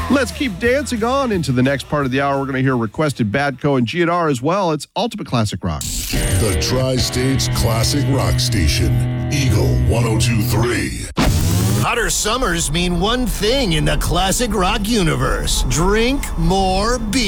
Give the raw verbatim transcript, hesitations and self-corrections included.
Let's keep dancing on into the next part of the hour. We're going to hear requested Badco and G and R as well. It's Ultimate Classic Rock. The Tri-States Classic Rock Station, Eagle one oh two point three. Hotter summers mean one thing in the classic rock universe. Drink more beer.